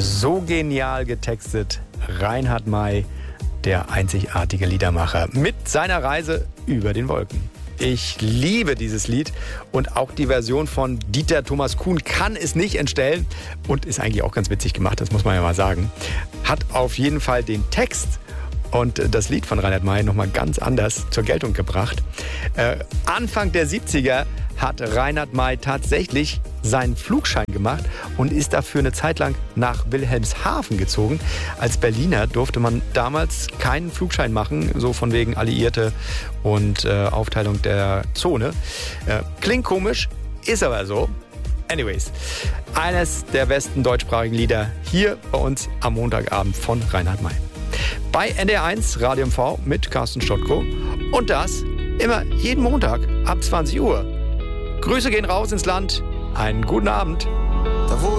So genial getextet. Reinhard May, der einzigartige Liedermacher, mit seiner Reise über den Wolken. Ich liebe dieses Lied und auch die Version von Dieter Thomas Kuhn kann es nicht entstellen und ist eigentlich auch ganz witzig gemacht, das muss man ja mal sagen. Hat auf jeden Fall den Text und das Lied von Reinhard May nochmal ganz anders zur Geltung gebracht. Anfang der 70er hat Reinhard May tatsächlich seinen Flugschein gemacht und ist dafür eine Zeit lang nach Wilhelmshaven gezogen. Als Berliner durfte man damals keinen Flugschein machen, so von wegen Alliierte und Aufteilung der Zone. Klingt komisch, ist aber so. Anyways, eines der besten deutschsprachigen Lieder hier bei uns am Montagabend von Reinhard May. Bei NDR1 Radio MV mit Carsten Stottko und das immer jeden Montag ab 20 Uhr. Grüße gehen raus ins Land. Einen guten Abend. Da wo